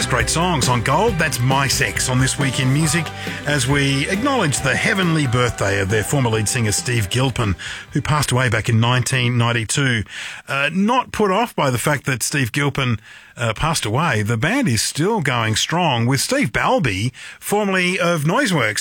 great songs on Gold. That's My Sex on This Week in Music as we acknowledge the heavenly birthday of their former lead singer Steve Gilpin, who passed away back in 1992. Not put off by the fact that Steve Gilpin passed away, the band is still going strong with Steve Balby, formerly of Noiseworks.